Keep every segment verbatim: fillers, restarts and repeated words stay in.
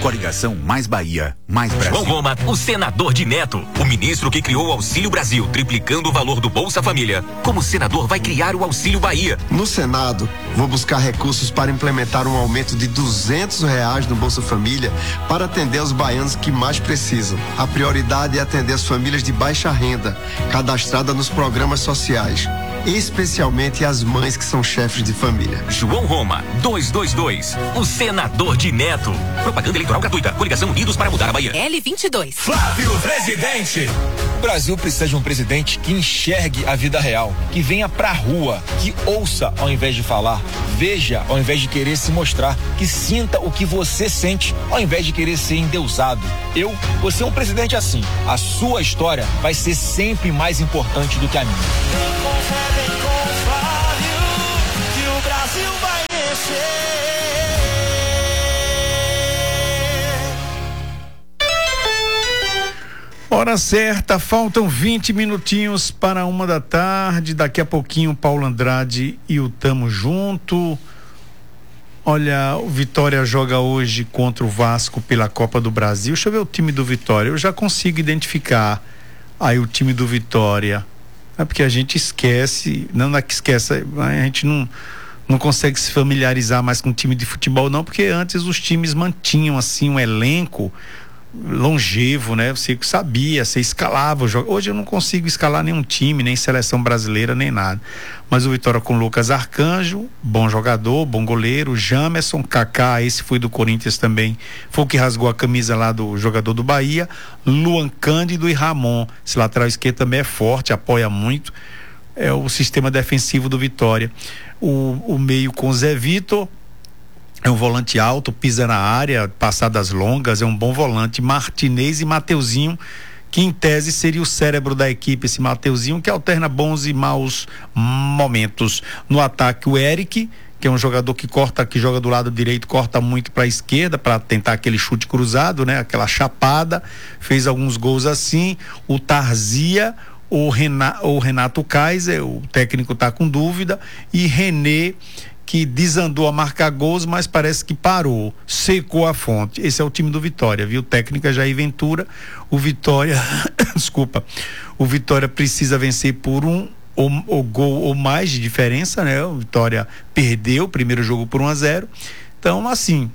Coligação Mais Bahia, Mais Brasil. João Roma, o senador de Neto, o ministro que criou o Auxílio Brasil, triplicando o valor do Bolsa Família. Como senador, vai criar o Auxílio Bahia. No Senado, vou buscar recursos para implementar um aumento de duzentos reais no Bolsa Família para atender os baianos que mais precisam. A prioridade é atender as famílias de baixa renda, cadastradas nos programas sociais, especialmente as mães que são chefes de família. João Roma, duzentos e vinte e dois, o senador de Neto. Propaganda eleitoral gratuita. Coligação Unidos para Mudar a Bahia. L vinte e dois. Flávio Presidente. O Brasil precisa de um presidente que enxergue a vida real, que venha pra rua, que ouça ao invés de falar, veja ao invés de querer se mostrar, que sinta o que você sente ao invés de querer ser endeusado. Eu vou ser um presidente assim. A sua história vai ser sempre mais importante do que a minha. Que o Brasil vai vencer. Hora certa, faltam vinte minutinhos para uma da tarde. Daqui a pouquinho Paulo Andrade e o Tamo Junto. Olha, o Vitória joga hoje contra o Vasco pela Copa do Brasil. Deixa eu ver o time do Vitória. Eu já consigo identificar aí o time do Vitória. É porque a gente esquece, não é que esquece, a gente não, não consegue se familiarizar mais com o time de futebol não, porque antes os times mantinham assim um elenco longevo, né? Você sabia, você escalava o jogo. Hoje eu não consigo escalar nenhum time, nem seleção brasileira, nem nada. Mas o Vitória com Lucas Arcanjo, bom jogador, bom goleiro, Jamerson, Kaká, esse foi do Corinthians também, foi o que rasgou a camisa lá do jogador do Bahia, Luan Cândido e Ramon. Esse lateral esquerdo também é forte, apoia muito. É o sistema defensivo do Vitória. O, o meio com Zé Vitor, é um volante alto, pisa na área, passadas longas, é um bom volante. Martinez e Mateuzinho, que em tese seria o cérebro da equipe, esse Mateuzinho, que alterna bons e maus momentos. No ataque, o Eric, que é um jogador que corta, que joga do lado direito, corta muito para a esquerda, para tentar aquele chute cruzado, né? Aquela chapada, fez alguns gols assim. O Tarzia, o Renato, o Renato Kaiser, o técnico tá com dúvida, e René, que desandou a marcar gols, mas parece que parou, secou a fonte. Esse é o time do Vitória, viu? Técnica Jair Ventura. O Vitória, desculpa, o Vitória precisa vencer por um ou, ou gol ou mais de diferença, né? O Vitória perdeu o primeiro jogo por um a zero. Então, assim,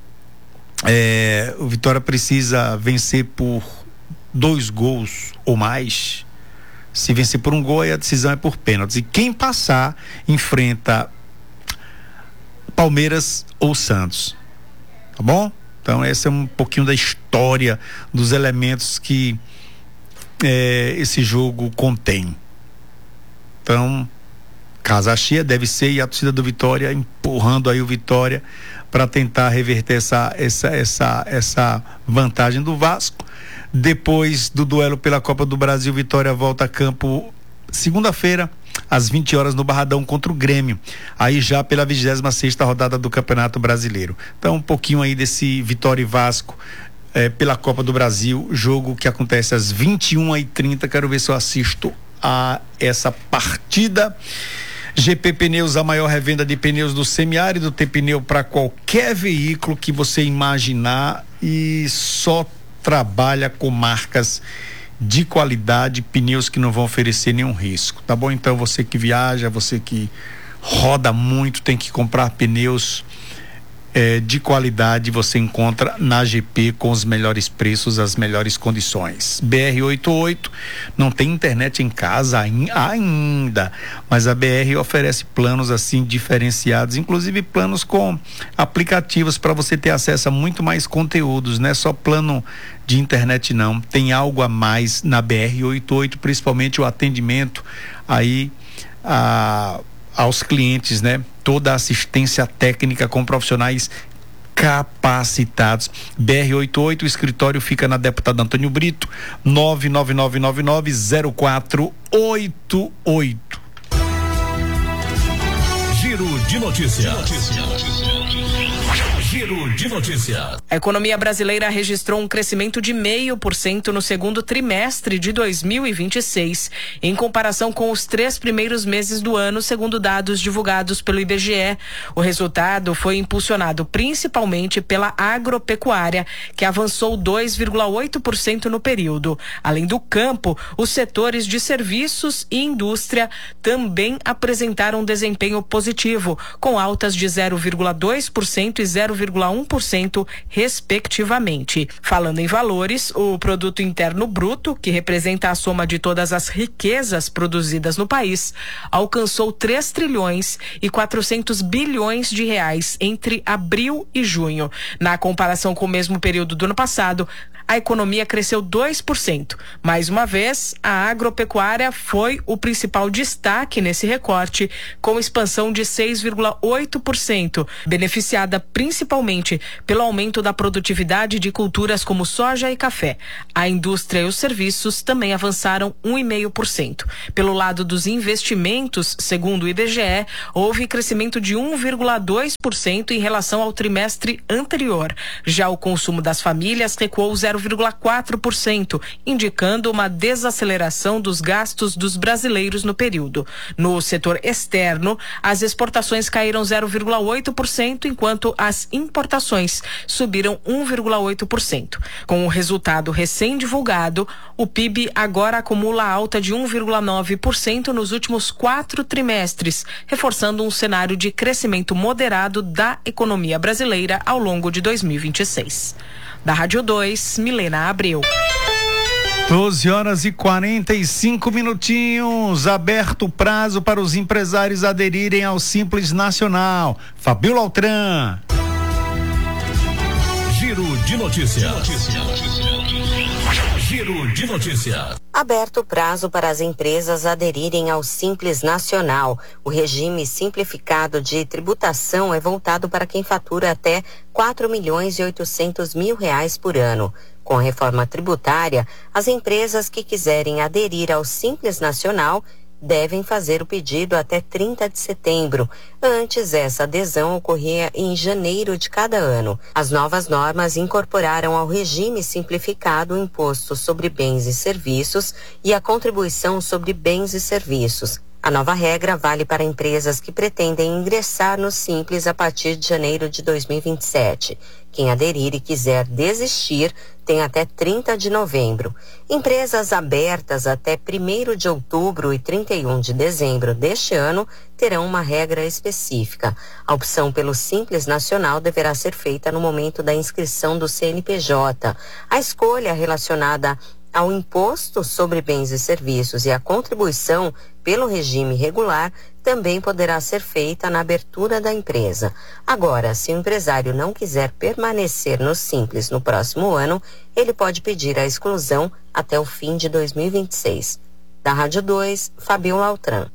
é, o Vitória precisa vencer por dois gols ou mais. Se vencer por um gol, aí a decisão é por pênaltis. E quem passar enfrenta Palmeiras ou Santos, tá bom? Então esse é um pouquinho da história dos elementos que é, esse jogo contém. Então, casa cheia deve ser, e a torcida do Vitória empurrando aí o Vitória para tentar reverter essa, essa, essa, essa vantagem do Vasco. Depois do duelo pela Copa do Brasil, Vitória volta a campo segunda-feira às vinte horas no Barradão contra o Grêmio, aí já pela vigésima sexta rodada do Campeonato Brasileiro. Então um pouquinho aí desse Vitória e Vasco eh, pela Copa do Brasil, jogo que acontece às vinte e uma e trinta. Quero ver se eu assisto a essa partida. G P Pneus, a maior revenda de pneus do semiárido, tem pneu para qualquer veículo que você imaginar e só trabalha com marcas de qualidade, pneus que não vão oferecer nenhum risco, tá bom? Então você que viaja, você que roda muito, tem que comprar pneus é, de qualidade, você encontra na G P com os melhores preços, as melhores condições. B R oitenta e oito não tem internet em casa ainda, mas a B R oferece planos assim diferenciados, inclusive planos com aplicativos para você ter acesso a muito mais conteúdos, não é só plano de internet não, tem algo a mais na B R oitenta e oito, principalmente o atendimento aí a aos clientes, né? Toda a assistência técnica com profissionais capacitados. B R oitenta e oito, o escritório fica na Deputada Antônio Brito, nove nove nove nove nove zero quatro oito oito. Giro de notícias. Giro de notícias. A economia brasileira registrou um crescimento de zero vírgula cinco por cento no segundo trimestre de dois mil e vinte e seis, em comparação com os três primeiros meses do ano, segundo dados divulgados pelo I B G E. O resultado foi impulsionado principalmente pela agropecuária, que avançou dois vírgula oito por cento no período. Além do campo, os setores de serviços e indústria também apresentaram um desempenho positivo, com altas de zero vírgula dois por cento e zero vírgula um por cento, respectivamente. Falando em valores, o Produto Interno Bruto, que representa a soma de todas as riquezas produzidas no país, alcançou três trilhões e quatrocentos bilhões de reais entre abril e junho. Na comparação com o mesmo período do ano passado, a economia cresceu dois por cento. Mais uma vez, a agropecuária foi o principal destaque nesse recorte, com expansão de seis vírgula oito por cento, beneficiada principalmente pelo aumento da produtividade de culturas como soja e café. A indústria e os serviços também avançaram um vírgula cinco por cento. Pelo lado dos investimentos, segundo o I B G E, houve crescimento de um vírgula dois por cento em relação ao trimestre anterior. Já o consumo das famílias recuou zero vírgula quatro por cento, indicando uma desaceleração dos gastos dos brasileiros no período. No setor externo, as exportações caíram zero vírgula oito por cento, enquanto as importações subiram um vírgula oito por cento. Com o resultado recém-divulgado, o P I B agora acumula alta de um vírgula nove por cento nos últimos quatro trimestres, reforçando um cenário de crescimento moderado da economia brasileira ao longo de dois mil e vinte e seis. Da Rádio dois, Milena Abreu. doze horas e quarenta e cinco minutinhos. Aberto o prazo para os empresários aderirem ao Simples Nacional. Fabiola Altran. Giro de notícias. Giro de notícias. Aberto o prazo para as empresas aderirem ao Simples Nacional. O regime simplificado de tributação é voltado para quem fatura até quatro milhões e oitocentos mil reais por ano. Com a reforma tributária, as empresas que quiserem aderir ao Simples Nacional devem fazer o pedido até trinta de setembro. Antes, essa adesão ocorria em janeiro de cada ano. As novas normas incorporaram ao regime simplificado o imposto sobre bens e serviços e a contribuição sobre bens e serviços. A nova regra vale para empresas que pretendem ingressar no Simples a partir de janeiro de dois mil e vinte e sete. Quem aderir e quiser desistir tem até trinta de novembro. Empresas abertas até primeiro de outubro e trinta e um de dezembro deste ano terão uma regra específica. A opção pelo Simples Nacional deverá ser feita no momento da inscrição do C N P J. A escolha relacionada ao imposto sobre bens e serviços e a contribuição pelo regime regular também poderá ser feita na abertura da empresa. Agora, se o empresário não quiser permanecer no Simples no próximo ano, ele pode pedir a exclusão até o fim de dois mil e vinte e seis. Da Rádio dois, Fabiola Altran.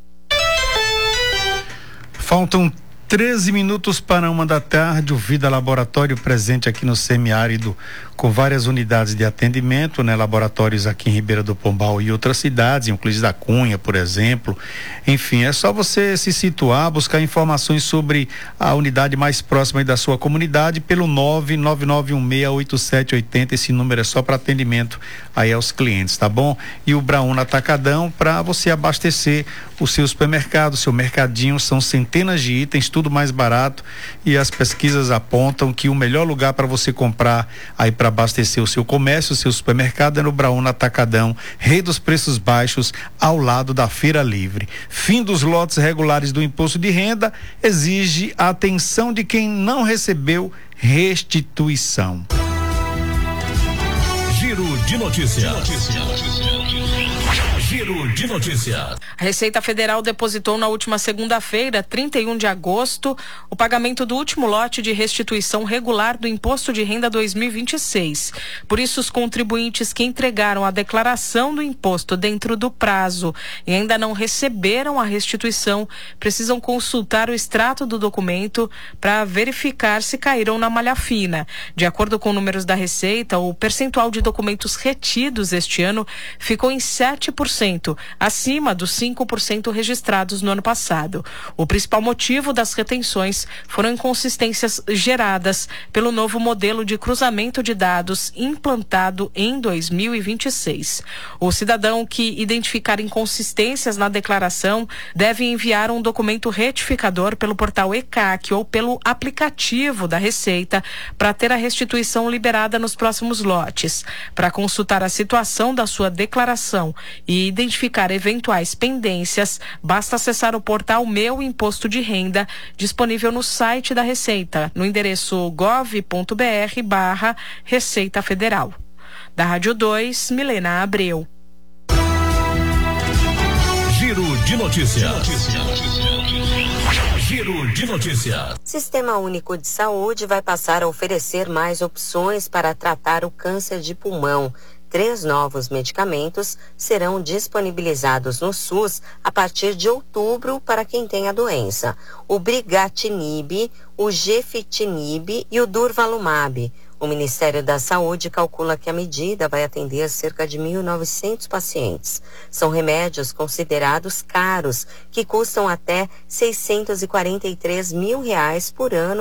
Faltam treze minutos para uma da tarde. O Vida Laboratório presente aqui no semiárido, com várias unidades de atendimento, né? Laboratórios aqui em Ribeira do Pombal e outras cidades, em Euclides da Cunha, por exemplo. Enfim, é só você se situar, buscar informações sobre a unidade mais próxima aí da sua comunidade pelo nove nove nove um seis oito sete oito zero. Esse número é só para atendimento aí aos clientes, tá bom? E o Brauna Atacadão para você abastecer o seu supermercado, o seu mercadinho. São centenas de itens, tudo mais barato, e as pesquisas apontam que o melhor lugar para você comprar aí para abastecer o seu comércio, o seu supermercado é no Brauna Atacadão, rei dos preços baixos, ao lado da Feira Livre. Fim dos lotes regulares do imposto de renda exige a atenção de quem não recebeu restituição. Giro de notícias. Giro de notícias. A Receita Federal depositou na última segunda-feira, trinta e um de agosto, o pagamento do último lote de restituição regular do Imposto de Renda dois mil e vinte e seis. Por isso, os contribuintes que entregaram a declaração do imposto dentro do prazo e ainda não receberam a restituição precisam consultar o extrato do documento para verificar se caíram na malha fina. De acordo com números da Receita, o percentual de documentos retidos este ano ficou em sete por cento. cento, acima dos cinco por cento registrados no ano passado. O principal motivo das retenções foram inconsistências geradas pelo novo modelo de cruzamento de dados implantado em dois mil e vinte e seis. O cidadão que identificar inconsistências na declaração deve enviar um documento retificador pelo portal E C A C ou pelo aplicativo da Receita para ter a restituição liberada nos próximos lotes. Para consultar a situação da sua declaração e identificar eventuais pendências, basta acessar o portal Meu Imposto de Renda, disponível no site da Receita, no endereço gov ponto br barra Receita Federal. Da Rádio dois, Milena Abreu. Giro de notícias. Giro de notícias. Sistema Único de Saúde vai passar a oferecer mais opções para tratar o câncer de pulmão. Três novos medicamentos serão disponibilizados no SUS a partir de outubro para quem tem a doença: o Brigatinib, o Gefitinib e o Durvalumab. O Ministério da Saúde calcula que a medida vai atender cerca de mil e novecentos pacientes. São remédios considerados caros, que custam até seiscentos e quarenta e três mil reais por ano